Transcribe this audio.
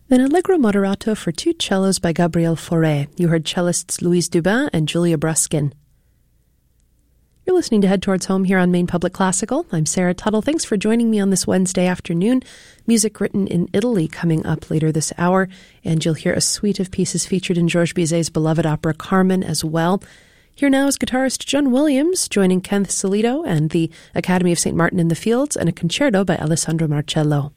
An Allegro Moderato for two cellos by Gabriel Fauré. You heard cellists Louise Dubin and Julia Bruskin. You're listening to Head Towards Home here on Maine Public Classical. I'm Sarah Tuttle. Thanks for joining me on this Wednesday afternoon. Music written in Italy coming up later this hour, and you'll hear a suite of pieces featured in Georges Bizet's beloved opera Carmen as well. Here now is guitarist John Williams joining Kenneth Solito and the Academy of St. Martin in the Fields and a concerto by Alessandro Marcello.